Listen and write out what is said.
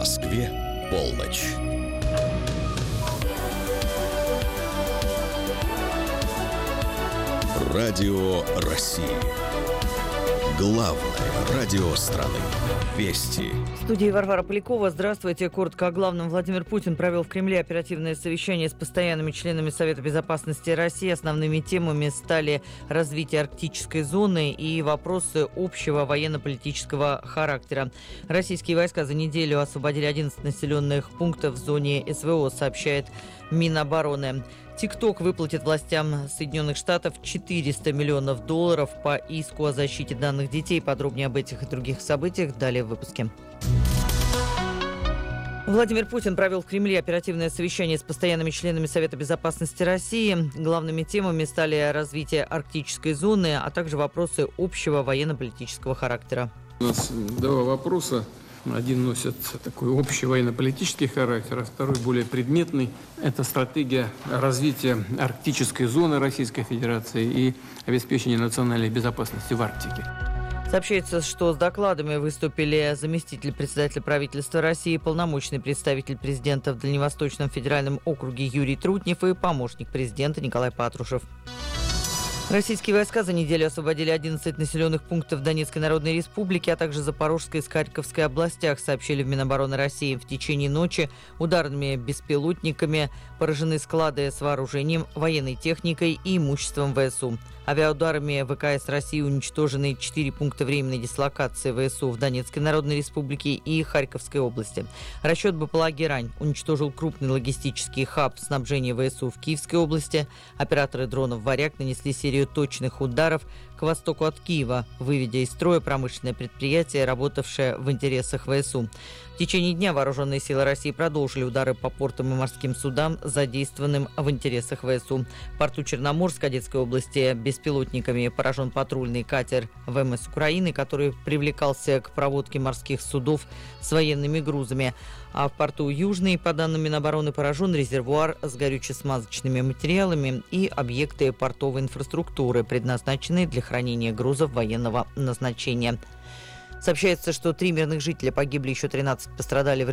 Москве полночь. Радио России. Главное радио страны. Вести. В студии Варвара Полякова. Здравствуйте. Коротко о главном. Владимир Путин провел в Кремле оперативное совещание с постоянными членами Совета безопасности России. Основными темами стали развитие арктической зоны и вопросы общего военно-политического характера. Российские войска за неделю освободили 11 населенных пунктов в зоне СВО, сообщает Минобороны. ТикТок выплатит властям Соединенных Штатов $400 миллионов по иску о защите данных детей. Подробнее об этих и других событиях далее в выпуске. Владимир Путин провел в Кремле оперативное совещание с постоянными членами Совета безопасности России. Главными темами стали развитие арктической зоны, а также вопросы общего военно-политического характера. У нас два вопроса. Один носит такой общий военно-политический характер, а второй более предметный. Это стратегия развития арктической зоны Российской Федерации и обеспечения национальной безопасности в Арктике. Сообщается, что с докладами выступили заместитель председателя правительства России, полномочный представитель президента в Дальневосточном федеральном округе Юрий Трутнев и помощник президента Николай Патрушев. Российские войска за неделю освободили 11 населенных пунктов Донецкой Народной Республики, а также Запорожской и Харьковской областях, сообщили в Минобороны России. В течение ночи ударными беспилотниками поражены склады с вооружением, военной техникой и имуществом ВСУ. Авиаударами ВКС России уничтожены 4 пункта временной дислокации ВСУ в Донецкой Народной Республике и Харьковской области. Расчет БПЛА «Герань» уничтожил крупный логистический хаб снабжения ВСУ в Киевской области. Операторы дронов «Варяг» нанесли серию точных ударов к востоку от Киева, выведя из строя промышленное предприятие, работавшее в интересах ВСУ. В течение дня вооруженные силы России продолжили удары по портам и морским судам, задействованным в интересах ВСУ. В порту Черноморск Одесской области беспилотниками поражен патрульный катер ВМС Украины, который привлекался к проводке морских судов с военными грузами. А в порту Южный, по данным Минобороны, поражен резервуар с горюче-смазочными материалами и объекты портовой инфраструктуры, предназначенные для хранения грузов военного назначения. Сообщается, что 3 мирных жителя погибли, еще 13 пострадали в